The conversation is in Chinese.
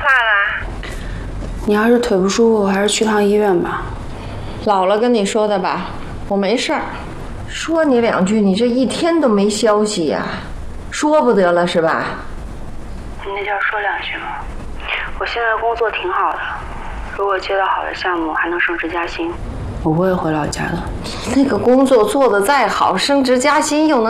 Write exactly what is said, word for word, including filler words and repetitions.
啦？ 你要是腿不舒服，还是去趟医院吧。 姥姥跟你说的吧，我没事儿。 说你两句，你这一天都没消息呀、啊，说不得了是吧？ 你那叫说两句吗？我现在工作挺好的，如果接到好的项目，还能升职加薪。 我不会回老家的。 那个工作做得再好，升职加薪又能